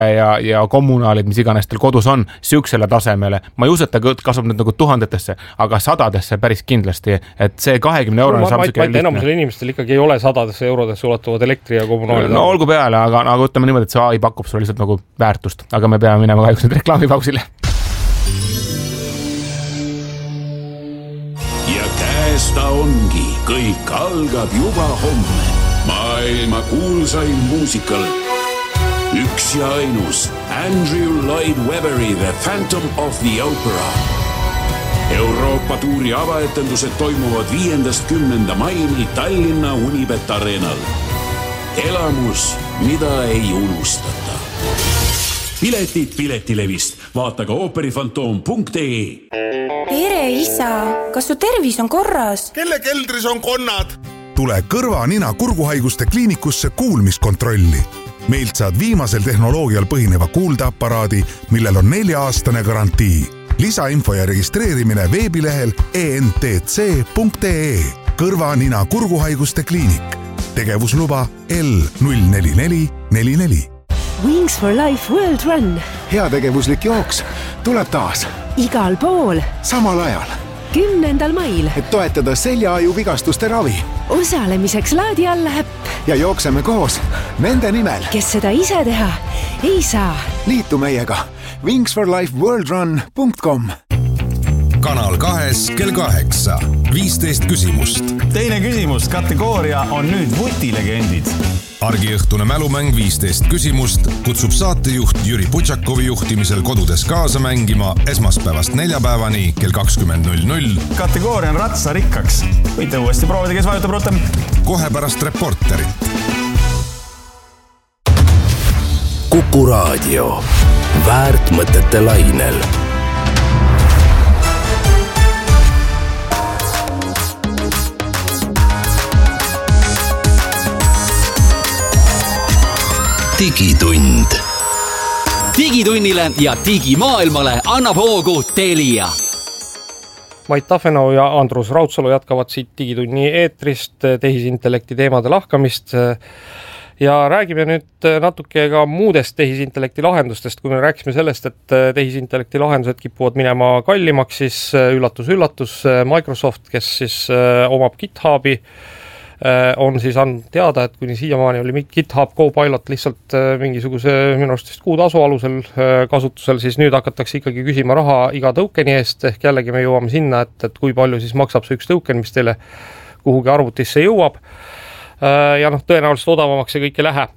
ja kommunaalid, mis iganes teil kodus on, süüksele tasemele. Ma ei usu, et ta kasvab nüüd nagu tuhandetesse, aga sadadesse päris kindlasti, et see 20 eurone saab ma enamusel inimestel ikkagi ei ole sadadesse eurodesse ulatuvad elektri ja kommunaalid. No olgu peale, aga ütleme niimoodi, et see AI pakub sulle lihtsalt nagu väärtust, aga me peame minema kahjuks nüüd reklaamipausile. Ja käes ta ongi, kõik algab juba homme. Maailma kuulsain muusikal. Üks ja ainus Andrew Lloyd Webberi The Phantom of the Opera. Euroopa tuuri avaetendused toimuvad 5.–10. maini Tallinna Unibet Arenal. Elamus, mida ei unustata. Piletid Piletilevist. Vaata ka ooperifantoom.ee. Tere isa, kas su tervis on korras? Kelle keldris on konnad? Tule kõrva, nina, kurguhaiguste kliinikusse kuulmiskontrolli. Meilt saad viimasel tehnoloogial põhineva kuuldeaparaadi, millel on 4-aastane garantii. Lisainfo ja registreerimine veebilehel entc.ee. Kõrva, nina, kurguhaiguste kliinik. Tegevusluba L04444. Wings for Life World Run. Heategevuslik jooks tuleb taas. Igal pool. Samal ajal. 10. mail. Et toetada seljaaju vigastuste ravi. Osalemiseks laadi alla äpp. Ja jookseme koos nende nimel. Kes seda ise teha ei saa. Liitu meiega. wingsforlifeworldrun.com. Kanal 2 kell 8. 15 küsimust. Teine küsimus, kategooria on nüüd vutilegendid. Argiõhtune mälumäng 15 küsimust kutsub saatejuht Jüri Putšakovi juhtimisel kodudes kaasa mängima esmaspäevast neljapäevani kell 20.00. Kategooria on ratsarikkaks. Võite uuesti proovida, kes vajutab rutem. Kohe pärast reporterit. Kuku Raadio. Väärt mõtete lainel. Digitund. Digitunnile ja digimaailmale annab hoogu Telia. Mait Tafenau ja Andrus Raudsalu jätkavad siit Digitunni eetrist tehisintellekti teemade lahkamist ja räägime nüüd natuke ka muudest tehisintellekti lahendustest. Kui me rääksime sellest, et tehisintellekti lahendused kipuvad minema kallimaks, siis üllatus, Microsoft, kes siis omab GitHubi, on siis andnud teada, et kuni siiamaani oli GitHub Copilot lihtsalt mingisuguse minu arust kuutasu alusel kasutusel, siis nüüd hakatakse ikkagi küsima raha iga tõukeni eest, ehk jällegi me jõuame sinna, et kui palju siis maksab see üks tõuken, mis teile kuhugi arvutisse jõuab. Ja tõenäoliselt odavamaks see kõik ei lähe.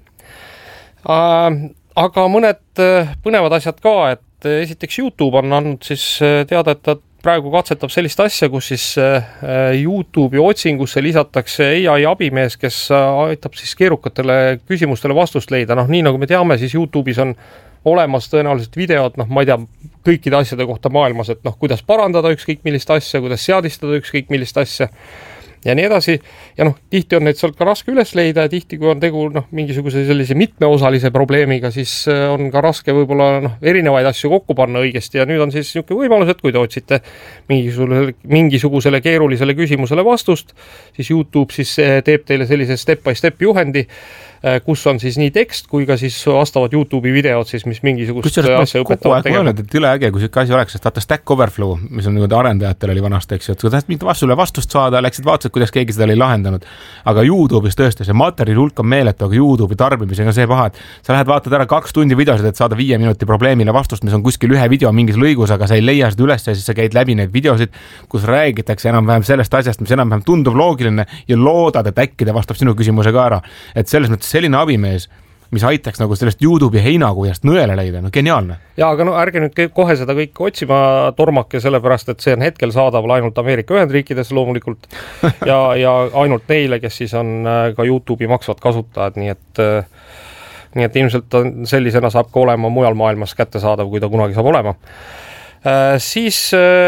Aga mõned põnevad asjad ka, et esiteks YouTube on andnud siis teada, et ta praegu katsetab sellist asja, kus siis YouTube'i otsingusse lisatakse AI abimees, kes aitab siis keerukatele küsimustele vastust leida. Nii nagu me teame, siis YouTube'is on olemas tõenäoliselt videod, ma ei tea, kõikide asjade kohta maailmas, et kuidas parandada ükskõik millist asja, kuidas seadistada ükskõik millist asja ja nii edasi. Ja tihti on neid sealt ka raske üles leida ja tihti, kui on tegu mingisuguse sellise mitmeosalise probleemiga, siis on ka raske võib-olla erinevaid asju kokku panna õigesti ja nüüd on siis niisugune võimalus, et kui te otsite mingisugusele keerulisele küsimusele vastust, siis YouTube siis teeb teile sellise step-by-step juhendi, kus on siis nii tekst kui ka siis vastavad YouTube'i videod, siis, mis mingisugust asja õpetavad tegema. Mõelnud, et üle äge, kui siuke asi oleks, sest vaata Stack Overflow, mis on arendajatel oli vanast, eks ju, et kui tahtsid mitte sulle vastust saada, läksid vaatasid, kuidas keegi seda oli lahendanud. Aga YouTube'is tõesti see materjali hulk on meeletu, aga YouTube'i tarbimisega on see paha, et sa lähed vaatad ära 2 tundi videosid, et saada 5 minuti probleemile vastust, mis on kuskil ühe video mingis lõigus, aga sa ei leia seda üles ja siis sa käid läbi neid videosid, kus räägitakse enam-vähem sellest asjast, mis enam-vähem tundub loogiline ja loodad, et äkki ta vastab sinu küsimusega ära. Et selles mõttes selline abimees, mis aitaks sellest YouTube'i heinakujast nõele leida, geniaalne. Ja, aga ärge nüüd kohe seda kõik otsima tormake, sellepärast, et see on hetkel saadaval ainult Ameerika Ühendriikides loomulikult ja ainult neile, kes siis on ka YouTube'i maksvad kasutajad, nii et ilmselt sellisena saab ka olema mujal maailmas kättesaadav, kui ta kunagi saab olema. Siis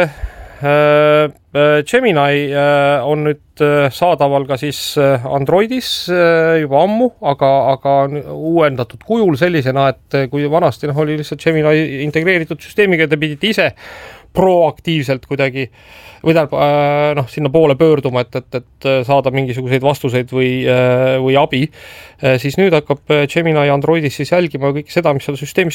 Gemini on nüüd saadaval ka siis Androidis juba ammu, aga uuendatud kujul sellisena, et kui vanasti oli lihtsalt Gemini integreeritud süsteemiga, te pidite ise proaktiivselt kuidagi või tähendab, sinna poole pöörduma, et saada mingisuguseid vastuseid või abi, siis nüüd hakkab Gemini Androidis siis jälgima kõike seda, mis seal süsteemis